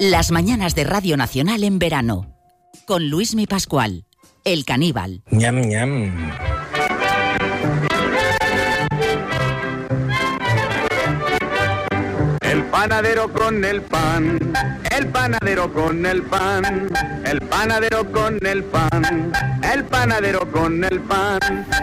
Las mañanas de Radio Nacional en verano. Con Luismi Pascual, el caníbal. Ñam, ñam. El panadero con el pan, el panadero con el pan, el panadero con el pan, el panadero con el pan.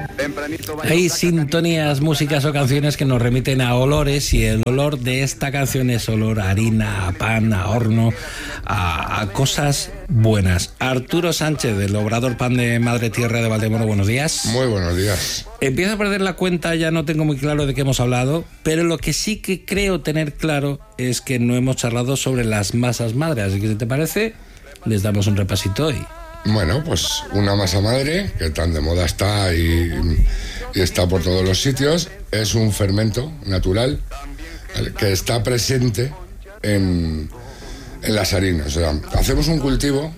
Hay sintonías, músicas o canciones que nos remiten a olores, y el olor de esta canción es olor a harina, a pan, a horno, a cosas buenas. Arturo Sánchez, del Obrador Pan de Madre Tierra de Valdemoro, buenos días. Muy buenos días. Empiezo a perder la cuenta, ya no tengo muy claro de qué hemos hablado, pero lo que sí que creo tener claro es que no hemos charlado sobre las masas madre, así que si te parece, les damos un repasito hoy. Bueno, pues una masa madre, que tan de moda está y está por todos los sitios, es un fermento natural que está presente en las harinas. O sea, hacemos un cultivo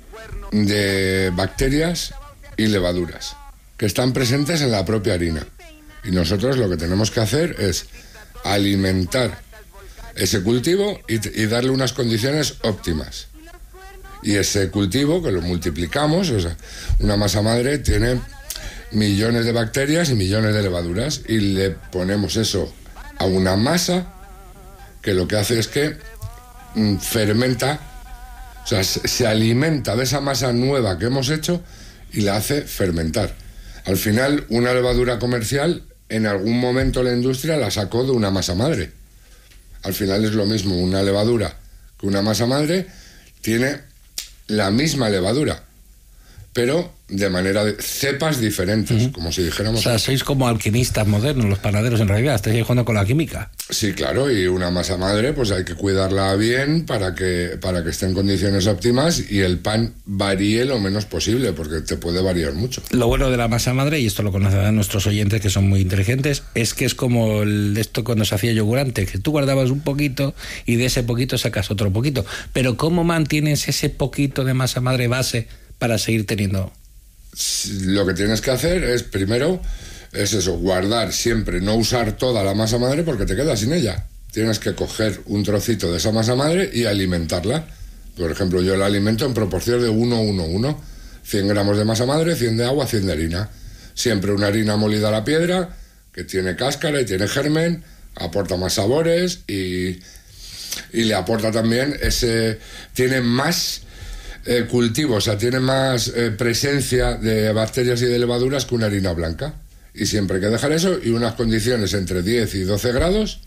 de bacterias y levaduras que están presentes en la propia harina. Y nosotros lo que tenemos que hacer es alimentar ese cultivo y darle unas condiciones óptimas. Y ese cultivo, que lo multiplicamos, o sea, una masa madre tiene millones de bacterias y millones de levaduras, y le ponemos eso a una masa que lo que hace es que fermenta, o sea, se alimenta de esa masa nueva que hemos hecho y la hace fermentar. Al final, una levadura comercial, en algún momento la industria la sacó de una masa madre. Al final es lo mismo, una levadura que una masa madre tiene la misma levadura, pero de manera de cepas diferentes, como si dijéramos. O sea, sois como alquimistas modernos, los panaderos en realidad, estáis jugando con la química. Sí, claro, y una masa madre pues hay que cuidarla bien para que esté en condiciones óptimas y el pan varíe lo menos posible, porque te puede variar mucho. Lo bueno de la masa madre, y esto lo conocerán nuestros oyentes que son muy inteligentes, es que es como esto cuando se hacía yogur antes, que tú guardabas un poquito y de ese poquito sacas otro poquito. Pero ¿cómo mantienes ese poquito de masa madre base para seguir teniendo? Lo que tienes que hacer es, primero, es eso, guardar siempre, no usar toda la masa madre porque te quedas sin ella. Tienes que coger un trocito de esa masa madre y alimentarla. Por ejemplo, yo la alimento en proporción de 1-1-1. 100 gramos de masa madre, 100 de agua, 100 de harina. Siempre una harina molida a la piedra, que tiene cáscara y tiene germen, aporta más sabores y le aporta también tiene más cultivo, o sea, tiene más presencia de bacterias y de levaduras que una harina blanca. Y siempre hay que dejar eso y unas condiciones entre 10 y 12 grados.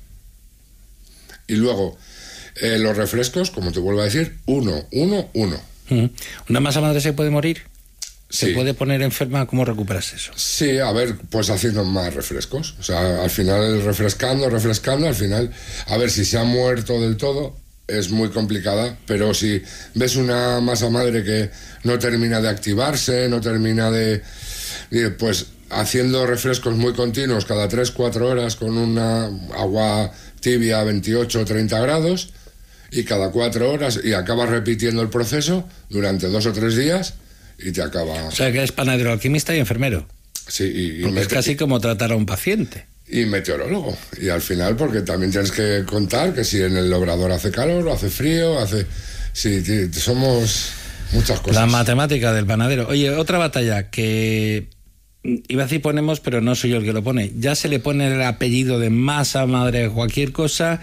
Y luego los refrescos, como te vuelvo a decir, 1-1-1. ¿Una masa madre se puede morir? ¿Se Sí. puede poner enferma? ¿Cómo recuperas eso? Sí, a ver, pues haciendo más refrescos. O sea, al final refrescando, al final, a ver, si se ha muerto del todo, es muy complicada, pero si ves una masa madre que no termina de activarse, no termina pues haciendo refrescos muy continuos cada 3-4 horas con una agua tibia a 28 o 30 grados y cada 4 horas, y acabas repitiendo el proceso durante 2 o 3 días y te acaba. O sea, que eres panadero, alquimista y enfermero. Sí, Porque es casi como tratar a un paciente. Y meteorólogo. Y al final, porque también tienes que contar que si en el obrador hace calor o hace frío, sí, somos muchas cosas. La matemática del panadero. Oye, otra batalla que iba a decir ponemos, pero no soy yo el que lo pone. Ya se le pone el apellido de masa madre a cualquier cosa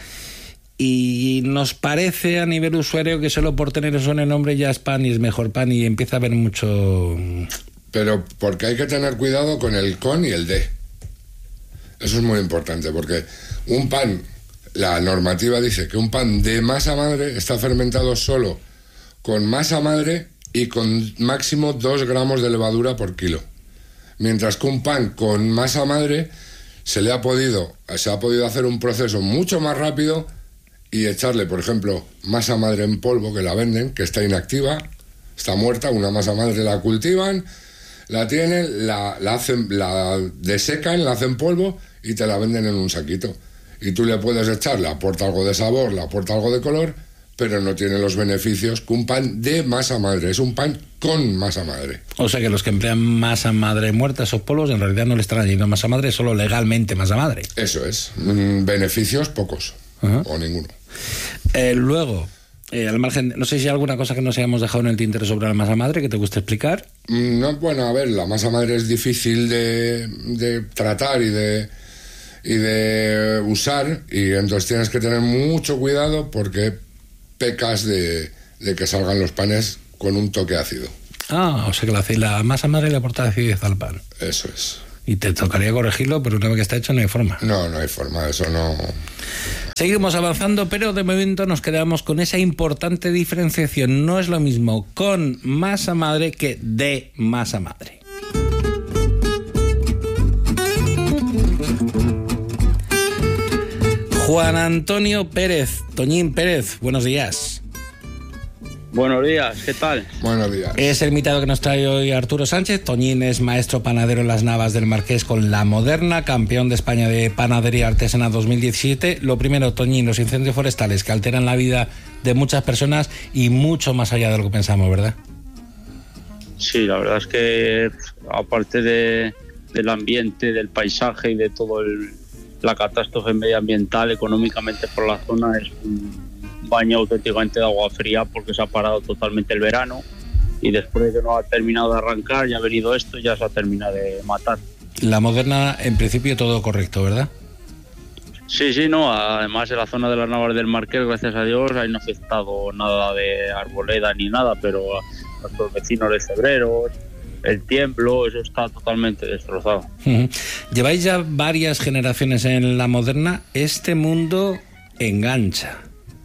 y nos parece a nivel usuario que solo por tener eso en el nombre ya es pan y es mejor pan, y empieza a haber mucho. Pero porque hay que tener cuidado con el con y el de. Eso es muy importante, porque un pan, la normativa dice que un pan de masa madre está fermentado solo con masa madre y con máximo 2 gramos de levadura por kilo. Mientras que un pan con masa madre se ha podido hacer un proceso mucho más rápido y echarle, por ejemplo, masa madre en polvo, que la venden, que está inactiva, está muerta, una masa madre la cultivan, la tienen, la desecan, la hacen polvo y te la venden en un saquito. Y tú le puedes echar, le aporta algo de sabor, le aporta algo de color, pero no tiene los beneficios que un pan de masa madre. Es un pan con masa madre. O sea que los que emplean masa madre muerta, esos polvos, en realidad no le están añadiendo masa madre, solo legalmente masa madre. Eso es. Beneficios pocos. Ajá. O ninguno. Luego, al margen, no sé si hay alguna cosa que nos hayamos dejado en el tintero sobre la masa madre que te guste explicar. No, bueno, a ver, la masa madre es difícil de tratar y de usar, y entonces tienes que tener mucho cuidado porque pecas de que salgan los panes con un toque ácido. O sea que la masa madre le aporta acidez al pan. Eso es. Y te tocaría corregirlo, pero una vez que está hecho no hay forma. No hay forma, eso no. Seguimos avanzando, pero de momento nos quedamos con esa importante diferenciación. No es lo mismo con masa madre que de masa madre. Juan Antonio Pérez, Toñín Pérez, buenos días. Buenos días, ¿qué tal? Buenos días. Es el invitado que nos trae hoy Arturo Sánchez. Toñín es maestro panadero en las Navas del Marqués con La Moderna, campeón de España de panadería artesana 2017. Lo primero, Toñín, los incendios forestales que alteran la vida de muchas personas y mucho más allá de lo que pensamos, ¿verdad? Sí, la verdad es que aparte del ambiente, del paisaje y de todo la catástrofe medioambiental, económicamente por la zona es un baño auténticamente de agua fría porque se ha parado totalmente el verano y después de que no ha terminado de arrancar ya ha venido esto y ya se ha terminado de matar. La Moderna, en principio todo correcto, ¿verdad? Sí, no, además de la zona de las Navas del Marqués, gracias a Dios, ahí no ha afectado nada de arboleda ni nada, pero a nuestros vecinos de Cebreros, el Tiemblo, eso está totalmente destrozado. Lleváis ya varias generaciones en La Moderna, este mundo engancha.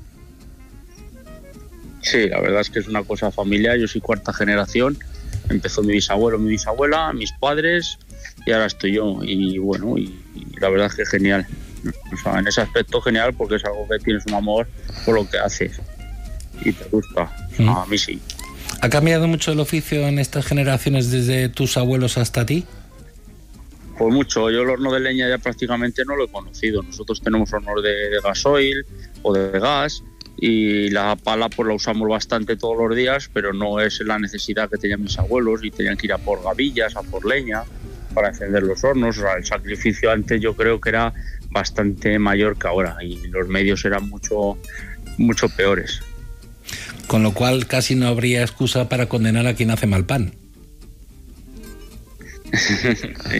Sí, la verdad es que es una cosa familiar. Yo soy cuarta generación. Empezó mi bisabuelo, mi bisabuela, mis padres y ahora estoy yo. Y bueno, y la verdad es que genial. O sea, en ese aspecto genial porque es algo que tienes un amor por lo que haces y te gusta. A mí sí. ¿Ha cambiado mucho el oficio en estas generaciones desde tus abuelos hasta ti? Pues mucho. Yo el horno de leña ya prácticamente no lo he conocido. Nosotros tenemos hornos de gasoil o de gas. Y la pala pues la usamos bastante todos los días, pero no es la necesidad que tenían mis abuelos y tenían que ir a por gavillas, a por leña para encender los hornos. O sea, el sacrificio antes yo creo que era bastante mayor que ahora y los medios eran mucho peores. Con lo cual casi no habría excusa para condenar a quien hace mal pan. Sí.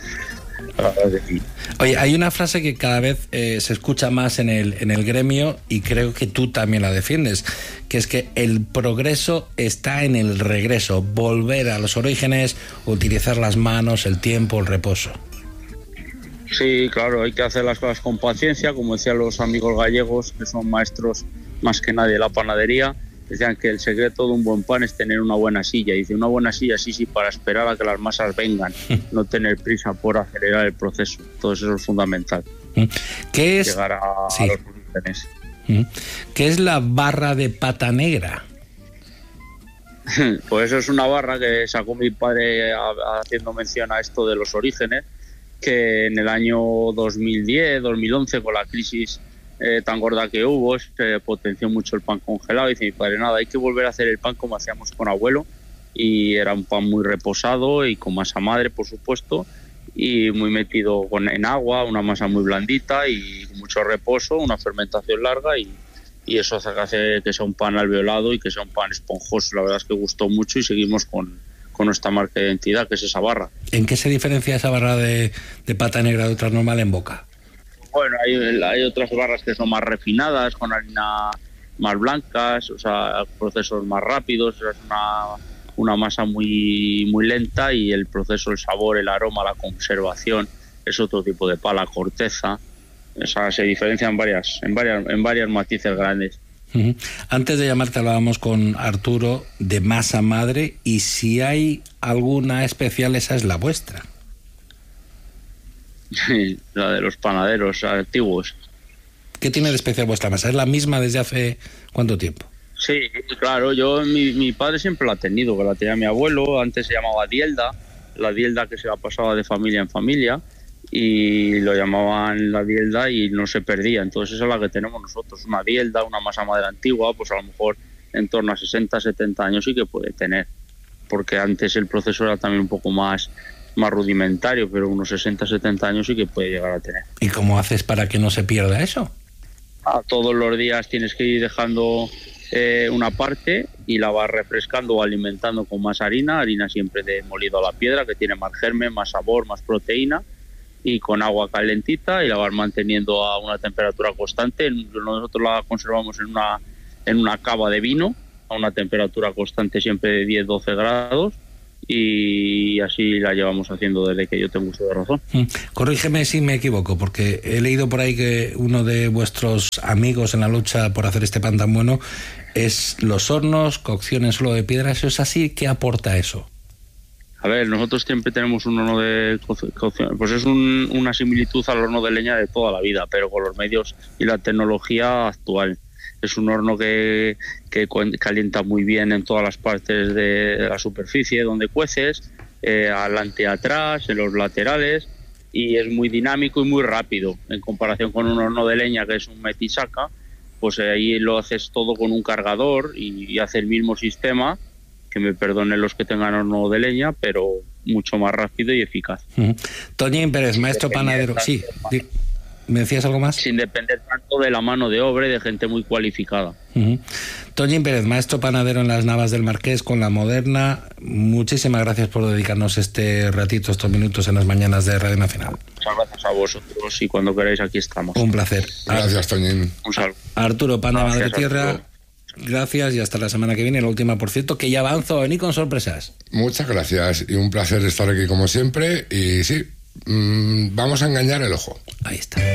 Oye, hay una frase que cada vez se escucha más en el gremio y creo que tú también la defiendes, que es que el progreso está en el regreso, volver a los orígenes, utilizar las manos, el tiempo, el reposo. Sí, claro, hay que hacer las cosas con paciencia, como decían los amigos gallegos, que son maestros más que nadie de la panadería. Decían que el secreto de un buen pan es tener una buena silla. Dice, una buena silla, sí, para esperar a que las masas vengan, no tener prisa por acelerar el proceso. Todo eso es fundamental. ¿Qué es? Llegar a los orígenes. ¿Qué es la barra de pata negra? Pues eso es una barra que sacó mi padre haciendo mención a esto de los orígenes, que en el año 2010, 2011, con la crisis tan gorda que hubo, se potenció mucho el pan congelado. Y dice mi padre, nada, hay que volver a hacer el pan como hacíamos con abuelo, y era un pan muy reposado y con masa madre, por supuesto, y muy metido en agua, una masa muy blandita y mucho reposo, una fermentación larga, y eso hace que sea un pan alveolado y que sea un pan esponjoso. La verdad es que gustó mucho y seguimos con nuestra marca de identidad, que es esa barra. ¿En qué se diferencia esa barra de pata negra de otra normal en boca? Bueno, hay otras barras que son más refinadas, con harina más blancas, o sea, procesos más rápidos. Es una masa muy lenta y el proceso, el sabor, el aroma, la conservación es otro tipo de pala, corteza. O sea, se diferencian en varias matices grandes. Antes de llamarte hablábamos con Arturo de masa madre, y si hay alguna especial, esa es la vuestra. Sí, la de los panaderos antiguos. ¿Qué tiene de especial vuestra masa? ¿Es la misma desde hace cuánto tiempo? Sí, claro, mi padre siempre la ha tenido, que la tenía mi abuelo. Antes se llamaba dielda, la dielda que se la pasaba de familia en familia, y lo llamaban la dielda y no se perdía. Entonces esa es la que tenemos nosotros, una dielda, una masa madre antigua, pues a lo mejor en torno a 60, 70 años sí que puede tener, porque antes el proceso era también un poco más rudimentario, pero unos 60, 70 años sí que puede llegar a tener. ¿Y cómo haces para que no se pierda eso? Todos los días tienes que ir dejando una parte y la vas refrescando o alimentando con más harina siempre de molido a la piedra, que tiene más germen, más sabor, más proteína, y con agua calentita, y la vas manteniendo a una temperatura constante. Nosotros la conservamos en una cava de vino a una temperatura constante siempre de 10-12 grados, y así la llevamos haciendo desde que yo tengo uso de razón. Corrígeme si me equivoco, porque he leído por ahí que uno de vuestros amigos en la lucha por hacer este pan tan bueno es los hornos, cocción en suelo de piedra. ¿Eso es así? ¿Qué aporta eso? A ver, nosotros siempre tenemos un horno de cocción, pues es una similitud al horno de leña de toda la vida, pero con los medios y la tecnología actual. Es un horno que calienta muy bien en todas las partes de la superficie donde cueces, adelante y atrás, en los laterales, y es muy dinámico y muy rápido. En comparación con un horno de leña que es un metisaca, pues ahí lo haces todo con un cargador y hace el mismo sistema, que me perdonen los que tengan horno de leña, pero mucho más rápido y eficaz. Toñín Pérez, maestro panadero. Sí, ¿me decías algo más? Sin depender tanto de la mano de obra y de gente muy cualificada. Toñín Pérez, maestro panadero en las Navas del Marqués con La Moderna. Muchísimas gracias por dedicarnos este ratito, estos minutos en las mañanas de Radio Nacional. Muchas gracias a vosotros, y cuando queráis aquí estamos. Un placer. Gracias, Toñín. Un saludo. Arturo, pan de Madre Tierra. Gracias, y hasta la semana que viene, la última, por cierto, que ya avanzo a venir con sorpresas. Muchas gracias, y un placer estar aquí como siempre. Y sí, vamos a engañar el ojo. Ahí está.